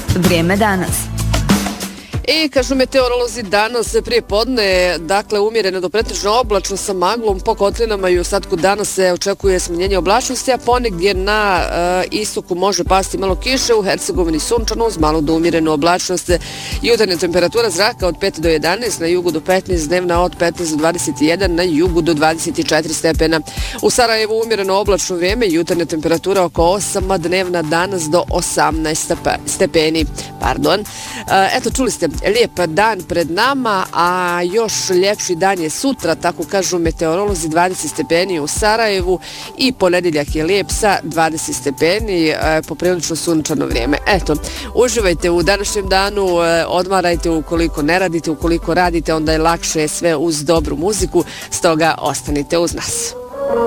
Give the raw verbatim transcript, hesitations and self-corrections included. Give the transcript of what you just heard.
Vrijeme danas. I kažu meteorolozi danas prije podne, dakle umjereno do pretežno oblačno sa maglom po kotlinama i u ostatku dana se očekuje smanjenje oblačnosti, a ponegdje na e, istoku može pasti malo kiše, u Hercegovini sunčano uz malo do umjerenu oblačnost. Jutarnja temperatura zraka od pet do jedanaest, na jugu do petnaest, dnevna od petnaest do dvadeset jedan, na jugu do dvadeset četiri stepena. U Sarajevu umjereno oblačno vrijeme, jutarnja temperatura oko osam, a dnevna danas do osamnaest stepeni. Pardon. E, eto, čuli ste, lijep dan pred nama, a još ljepši dan je sutra, tako kažu meteorolozi, dvadeset stepeni u Sarajevu i ponedjeljak je lijep sa dvadeset stepeni, e, poprilično sunčano vrijeme. Eto, uživajte u današnjem danu, e, odmarajte ukoliko ne radite, ukoliko radite onda je lakše sve uz dobru muziku, stoga ostanite uz nas.